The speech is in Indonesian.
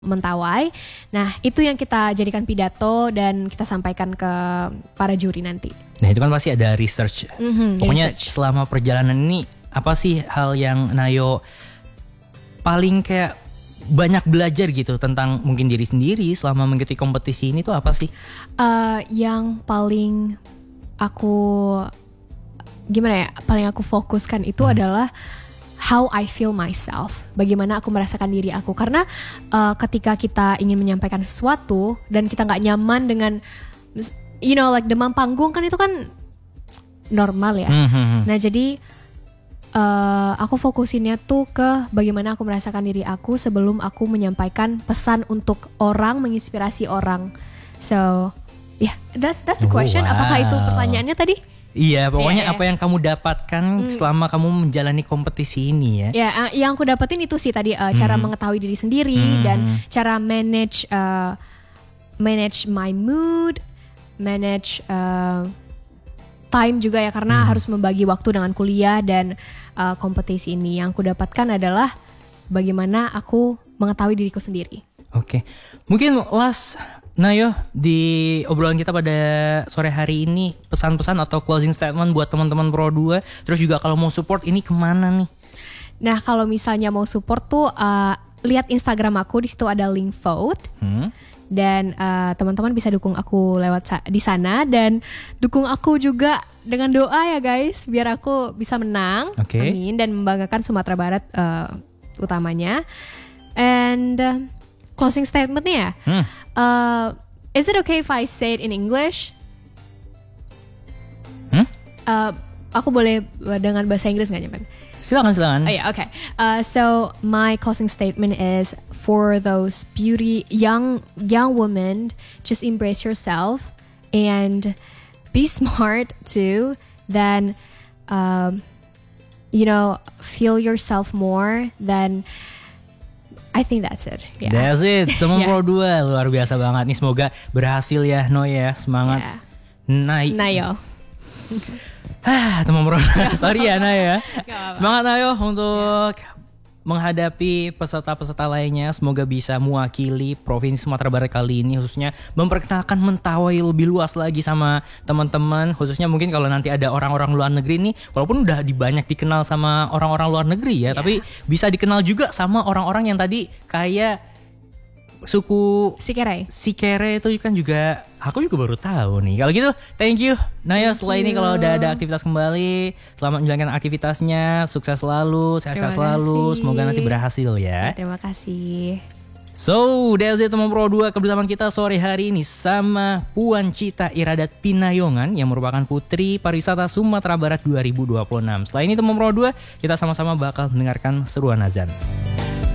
Mentawai. Nah, itu yang kita jadikan pidato dan kita sampaikan ke para juri nanti. Nah, itu kan pasti ada research. Pokoknya research. Selama perjalanan ini apa sih hal yang Nayo paling kayak banyak belajar gitu tentang mungkin diri sendiri selama mengikuti kompetisi ini tuh apa sih? Yang paling aku paling aku fokuskan itu adalah how I feel myself, bagaimana aku merasakan diri aku. Karena ketika kita ingin menyampaikan sesuatu dan kita nggak nyaman dengan, like demam panggung kan itu kan normal ya. Nah jadi aku fokusinnya tuh ke bagaimana aku merasakan diri aku sebelum aku menyampaikan pesan untuk orang, menginspirasi orang. So yeah, that's the question. Wow. Apakah itu pertanyaannya tadi? Iya, pokoknya apa yang kamu dapatkan selama kamu menjalani kompetisi ini ya. Ya, yang aku dapetin itu sih tadi cara mengetahui diri sendiri dan cara manage my mood, manage time juga ya, karena harus membagi waktu dengan kuliah dan kompetisi ini. Yang aku dapatkan adalah bagaimana aku mengetahui diriku sendiri. Oke. Mungkin last Nayo, di obrolan kita pada sore hari ini, pesan-pesan atau closing statement buat teman-teman Pro 2. Terus juga kalau mau support ini kemana nih? Nah, kalau misalnya mau support tuh lihat Instagram aku, di situ ada link vote. Dan teman-teman bisa dukung aku lewat di sana, dan dukung aku juga dengan doa ya guys, biar aku bisa menang. Amin, dan membanggakan Sumatera Barat utamanya. And closing statementnya ya. Is it okay if I say it in English? Aku boleh dengan bahasa Inggris nggak nyaman? Silakan. Oh yeah, okay. So my closing statement is for those young women, just embrace yourself and be smart too. Then, feel yourself more. Then I think that's it. Yeah. That's it. Teman Pro 2 luar biasa banget nih. Semoga berhasil ya, No ya. Semangat. Nayo. Teman Pro 2. Sorry ya, Nayo ya. Semangat Nayo untuk menghadapi peserta-peserta lainnya. Semoga bisa mewakili Provinsi Sumatera Barat kali ini, khususnya memperkenalkan Mentawai lebih luas lagi sama teman-teman. Khususnya mungkin kalau nanti ada orang-orang luar negeri nih, walaupun udah banyak dikenal sama orang-orang luar negeri ya, tapi bisa dikenal juga sama orang-orang yang tadi kayak suku Sikere itu kan juga aku juga baru tahu nih. Kalau gitu thank you Nayo. Setelah ini kalau udah ada aktivitas kembali, selamat menjalankan aktivitasnya, sukses selalu, sehat-sehat selalu, semoga nanti berhasil ya. Terima kasih. So that's it teman Pro 2, kebersamaan kita sore hari ini sama Puan Cita Iradat Pinayongan yang merupakan Putri Pariwisata Sumatera Barat 2026. Setelah ini teman Pro 2, kita sama-sama bakal mendengarkan seruan azan.